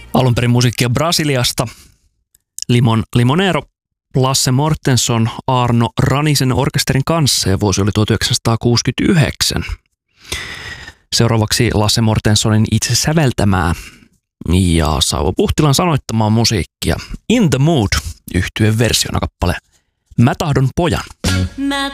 Alun perin musiikkia Brasiliasta. Limonero, Lasse Mortenson, Arno Ranisen orkesterin kanssa ja vuosi oli 1969. Seuraavaksi Lasse Mortensonin itse säveltämää ja Sauvo Puhtilan sanoittamaa musiikkia. In the Mood -yhtyeen versiona kappale Mä tahdon pojan.